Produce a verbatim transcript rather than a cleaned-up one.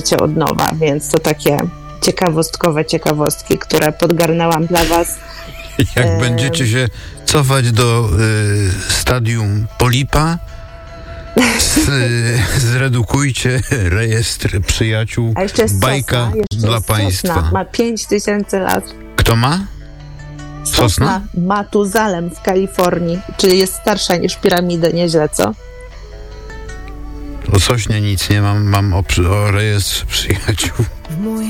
życie od nowa, więc to takie ciekawostkowe ciekawostki, które podgarnęłam dla was. Jak e... będziecie się cofać do y, stadium polipa, z, y, zredukujcie rejestr przyjaciół. A jeszcze jest bajka sosna, jeszcze dla jest państwa. Sosna. Ma pięć tysięcy lat. Kto ma? Sosna? Sosna Matuzalem w Kalifornii, czyli jest starsza niż piramidy, nieźle, co? O sośnie nic nie mam, mam o, o rejestrze przyjaciół.